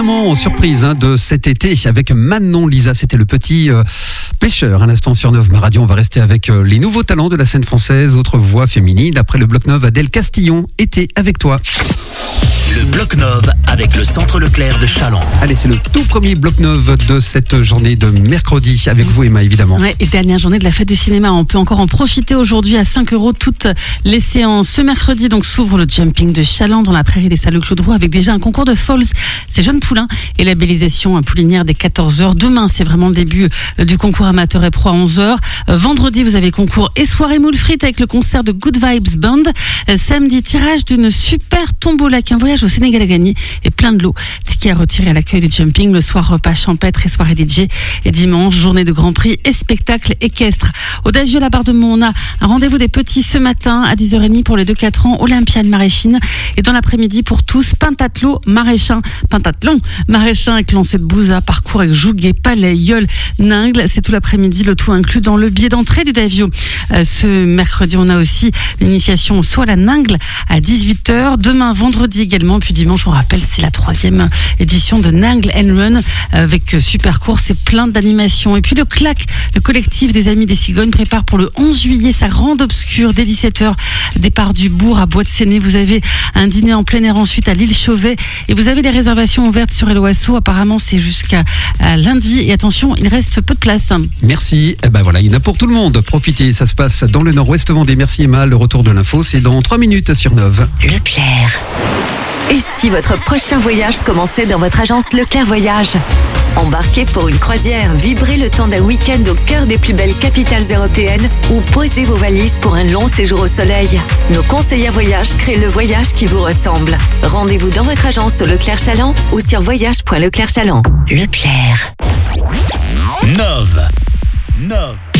vraiment surprise de cet été avec Manon Lisa. C'était le petit pêcheur à l'instant sur Neuve. Ma radio, on va rester avec les nouveaux talents de la scène française, autre voix féminine. Après le Bloc Neuve, Adèle Castillon était avec toi. Le Bloc Neuve avec le Centre Leclerc de Challans. Allez, c'est le tout premier Bloc Neuve de cette journée de mercredi avec vous, Emma, évidemment. Ouais, et dernière journée de la fête du cinéma. On peut encore en profiter aujourd'hui à 5 € toutes les séances. Ce mercredi, donc, s'ouvre le jumping de Challans dans la prairie des Salles Claude Roux avec déjà un concours de falls. C'est Jeunes Poulains et labellisation poulinière dès 14h. Demain, c'est vraiment le début du concours amateur et pro à 11h. Vendredi, vous avez concours et soirée moule frites avec le concert de Good Vibes Band. Samedi, tirage d'une super tombola avec un voyage au Sénégal à gagner et plein de lots. Tickets à retirer à l'accueil du jumping. Le soir, repas champêtre et soirée DJ. Et dimanche, journée de Grand Prix et spectacle équestre. Au Davieux, la barre de Mont, on a un rendez-vous des petits ce matin à 10h30 pour les 2-4 ans. Olympiade maraîchine. Et dans l'après-midi, pour tous, pentathlon maraîchin avec lancé de Bouza, parcours avec Jouguet, Palais, Yeul, Ningle. C'est tout l'après-midi, le tout inclus dans le billet d'entrée du Davieux. Ce mercredi, on a aussi une initiation au saut à la Ningle à 18h. Demain, vendredi également. Puis dimanche, on rappelle, c'est la 3e édition de Ningle and Run avec super course et plein d'animations. Et puis le CLAC, le collectif des Amis des Cigognes, prépare pour le 11 juillet sa grande obscure dès 17h. Départ du Bourg à Bois de Séné. Vous avez un dîner en plein air ensuite à l'île Chauvet. Et vous avez des réservations ouvertes sur Eloasso. Apparemment, c'est jusqu'à lundi. Et attention, il reste peu de place. Merci. Et ben voilà, il y en a pour tout le monde. Profitez, ça se passe dans le Nord-Ouest Vendée. Merci Emma. Le retour de l'info, c'est dans 3 minutes sur Neuve. Leclerc. Et si votre prochain voyage commençait dans votre agence Leclerc Voyage ? Embarquez pour une croisière, vibrez le temps d'un week-end au cœur des plus belles capitales européennes ou posez vos valises pour un long séjour au soleil. Nos conseillers voyages créent le voyage qui vous ressemble. Rendez-vous dans votre agence au Leclerc Challans ou sur voyage.leclerc-challans. Leclerc. Neuve.